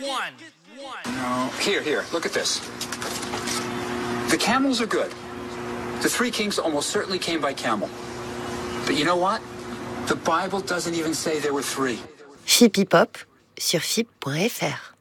No. Here, look at this. The camels are good. The three kings almost certainly came by camel. But you know what? The Bible doesn't even say there were three. Phippie Pop sur fipp.fr